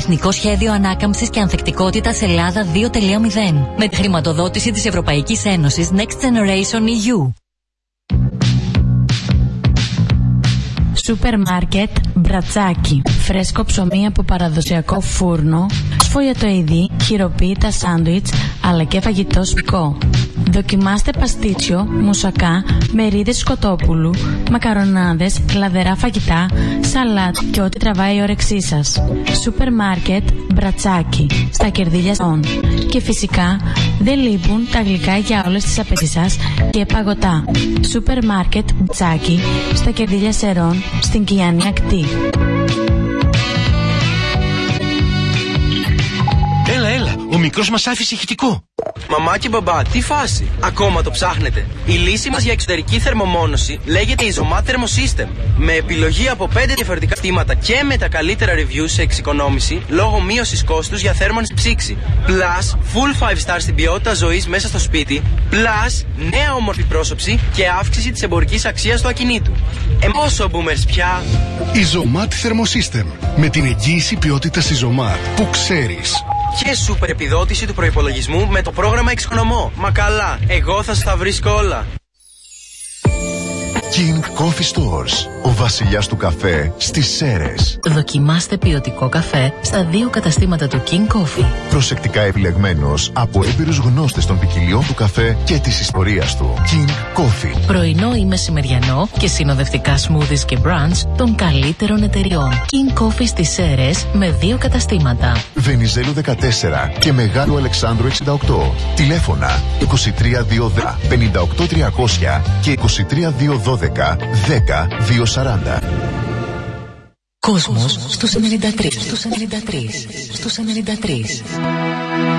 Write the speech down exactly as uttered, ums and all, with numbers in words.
Εθνικό Σχέδιο Ανάκαμψης και Ανθεκτικότητας Ελλάδα δύο τελεία μηδέν. Με τη χρηματοδότηση της Ευρωπαϊκής Ένωσης Next Generation ι γιου. Σούπερ μάρκετ Μπρατσάκι. Φρέσκο ψωμί από παραδοσιακό φούρνο, σφολιατοειδή, χειροποίητα σάντουιτς, αλλά και φαγητό σπικό. Δοκιμάστε παστίτσιο, μουσακά, μερίδες σκοτόπουλου, μακαρονάδες, λαδερά φαγητά, σαλάτ και ό,τι τραβάει η όρεξή σας. Σούπερ μάρκετ Μπρατσάκι. Στα κερδίλια Σον. Και φυσικά δεν λείπουν τα γλυκά για όλες τις απαιτήσεις σας και παγωτά. Σούπερ μάρκετ Μπρατσάκι. Στα κερδίλια Σερών, στην Κιάνη Ακτή. Έλα, έλα, ο μικρός μας άφησε ηχητικό. Μαμά και μπαμπά, τι φάση, ακόμα το ψάχνετε? Η λύση μας για εξωτερική θερμομόνωση λέγεται Isomat Thermosystem. Με επιλογή από πέντε διαφορετικά στήματα και με τα καλύτερα reviews σε εξοικονόμηση λόγω μείωσης κόστους για θέρμανση ψήξη. Plus, full five star στην ποιότητα ζωής μέσα στο σπίτι. Plus, νέα όμορφη πρόσωψη και αύξηση της εμπορικής αξίας του ακινήτου. Ε, πόσο boomers πια. Isomat Thermosystem. Με την εγγύηση ποιότητας Isomat που ξέρεις. Και σούπερ επιδότηση του προϋπολογισμού με το πρόγραμμα Εξοικονομώ. Μα καλά, εγώ θα στα βρίσκω όλα. King Coffee Stores. Ο βασιλιάς του καφέ στις Σέρρες. Δοκιμάστε ποιοτικό καφέ στα δύο καταστήματα του King Coffee. Προσεκτικά επιλεγμένος από έμπειρους γνώστες των ποικιλιών του καφέ και της ιστορίας του. King Coffee. Πρωινό ή μεσημεριανό και συνοδευτικά smoothies και brunch των καλύτερων εταιριών. King Coffee στις Σέρρες με δύο καταστήματα. Βενιζέλου δεκατέσσερα και Μεγάλου Αλεξάνδρου εξήντα οκτώ. Τηλέφωνα είκοσι τρία δύο δέκα πενήντα οκτώ τριακόσια και είκοσι τρία δύο δώδεκα δέκα δύο σαράντα. Κόσμος στους ενενήντα τρία. Στους ενενήντα τρία. Στους ενενήντα τρία.